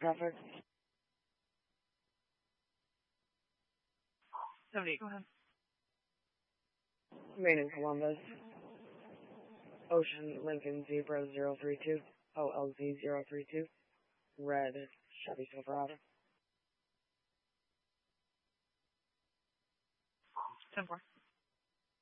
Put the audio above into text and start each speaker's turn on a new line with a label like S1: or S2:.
S1: traffic.
S2: 78, go ahead.
S1: Main in Columbus. Ocean Lincoln Zebra 032. OLZ 032. Red Chevy Silverado.
S2: 10-4.